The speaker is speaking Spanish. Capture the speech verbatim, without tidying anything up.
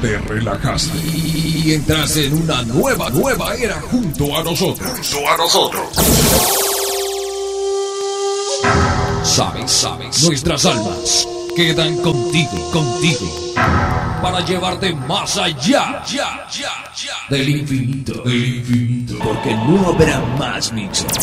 te relajaste y entras en una nueva, nueva era junto a nosotros. Junto a nosotros. Sabes, sabes, nuestras almas quedan contigo, contigo, para llevarte más allá, ya, ya, ya, del infinito, del infinito. Porque no habrá más mixes.